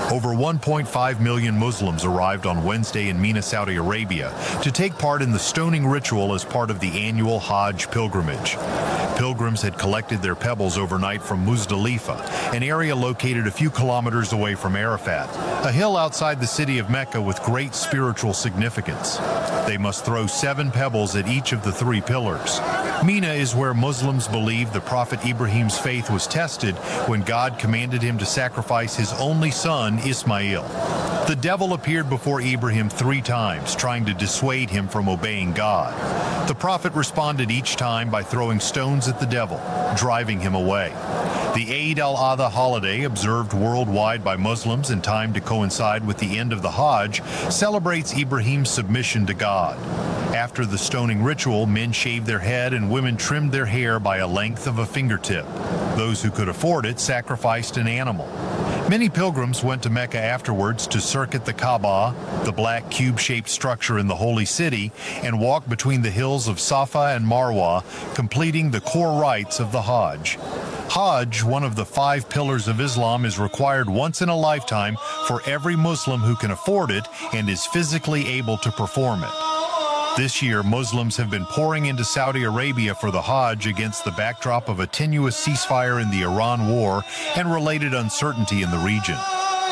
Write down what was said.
Over 1.5 million Muslims arrived on Wednesday in Mina, Saudi Arabia, to take part in the stoning ritual as part of the annual Hajj pilgrimage. Pilgrims had collected their pebbles overnight from Muzdalifa, an area located a few kilometers away from Arafat, a hill outside the city of Mecca with great spiritual significance. They must throw 7 pebbles at each of the 3 pillars. Mina is where Muslims believe the Prophet Ibrahim's faith was tested when God commanded him to sacrifice his only son, Ismail. The devil appeared before Ibrahim 3 times, trying to dissuade him from obeying God. The prophet responded each time by throwing stones at the devil, driving him away. The Eid al-Adha holiday, observed worldwide by Muslims in time to coincide with the end of the Hajj, celebrates Ibrahim's submission to God. After the stoning ritual, men shaved their head and women trimmed their hair by a length of a fingertip. Those who could afford it sacrificed an animal. Many pilgrims went to Mecca afterwards to circuit the Kaaba, the black cube-shaped structure in the holy city, and walk between the hills of Safa and Marwa, completing the core rites of the Hajj. Hajj, one of the 5 pillars of Islam, is required once in a lifetime for every Muslim who can afford it and is physically able to perform it. This year, Muslims have been pouring into Saudi Arabia for the Hajj against the backdrop of a tenuous ceasefire in the Iran war and related uncertainty in the region.